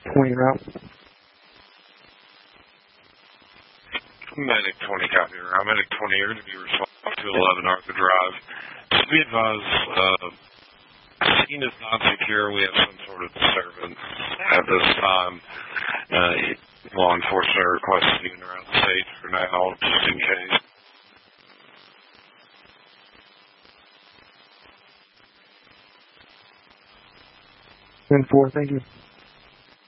20 route. Medic 20, copy. Medic 20, you're going to be responsible to 11 Arthur Drive. To be advised, scene is not secure. We have some sort of disturbance at this time. Law enforcement are requesting you around the state for now, just in case. 10-4, thank you.